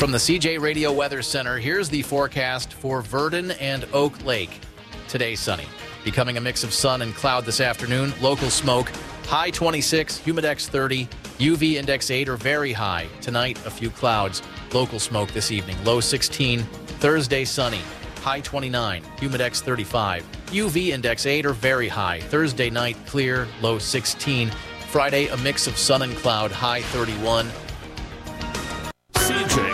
From the CJ Radio Weather Center, here's the forecast for Verdon and Oak Lake. Today, sunny. Becoming a mix of sun and cloud this afternoon. Local smoke. High 26, humidex 30, UV index 8 or very high. Tonight, a few clouds. Local smoke this evening. Low 16. Thursday, sunny. High 29, humidex 35, UV index 8 or very high. Thursday night, clear. Low 16. Friday, a mix of sun and cloud. High 31. CJ